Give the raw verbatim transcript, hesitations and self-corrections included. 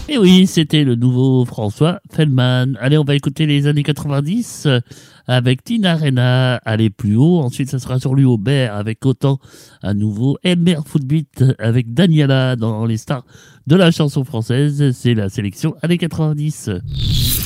Et oui, c'était le nouveau François Feldman. Allez, on va écouter les années quatre-vingt-dix euh, avec Tina Arena, aller plus haut. Ensuite, ça sera sur lui Aubert avec autant un nouveau M R Footbeat avec Daniela dans les stars de la chanson française. C'est la sélection années quatre-vingt-dix.